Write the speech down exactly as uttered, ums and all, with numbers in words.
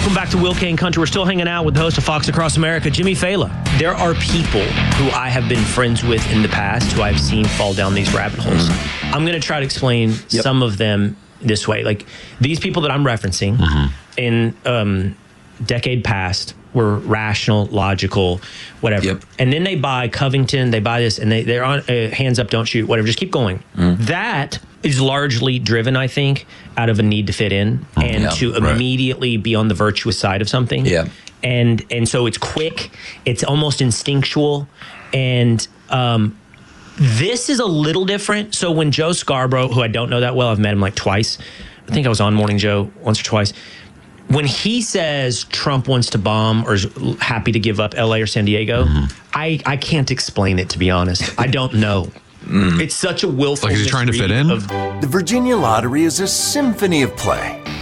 Welcome back to Will Kane Country. We're still hanging out with the host of Fox Across America, Jimmy Fallon. There are people who I have been friends with in the past who I've seen fall down these rabbit holes. Mm-hmm. I'm going to try to explain yep. some of them this way. Like, these people that I'm referencing mm-hmm. in um, decade past were rational, logical, whatever. Yep. And then they buy Covington, they buy this, and they, they're on uh, hands up, don't shoot, whatever. Just keep going. Mm. That is largely driven, I think, out of a need to fit in and yeah, to right. immediately be on the virtuous side of something. Yeah. And and so it's quick, it's almost instinctual, and um, this is a little different. So when Joe Scarborough, who I don't know that well, I've met him like twice. I think I was on Morning Joe once or twice. When he says Trump wants to bomb or is happy to give up L A or San Diego, mm-hmm. I, I can't explain it, to be honest. I don't know. Mm. It's such a willful like he's trying to fit in. Of- the Virginia Lottery is a symphony of play.